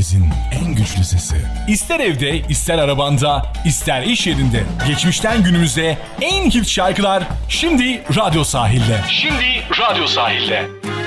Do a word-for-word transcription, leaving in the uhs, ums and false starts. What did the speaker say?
Herkesin en güçlü sesi. İster evde, ister arabanda, ister iş yerinde. Geçmişten günümüze en hit şarkılar şimdi Radyo Sahil'de. Şimdi Radyo Sahil'de.